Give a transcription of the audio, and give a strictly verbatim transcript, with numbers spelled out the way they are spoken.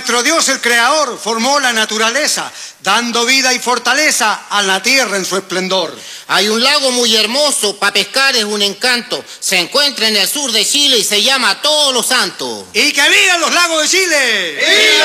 nuestro Dios, el Creador, formó la naturaleza, dando vida y fortaleza a la tierra en su esplendor. Hay un lago muy hermoso, para pescar es un encanto. Se encuentra en el sur de Chile y se llama Todos los Santos. ¡Y que vivan los lagos de Chile! ¡Viva!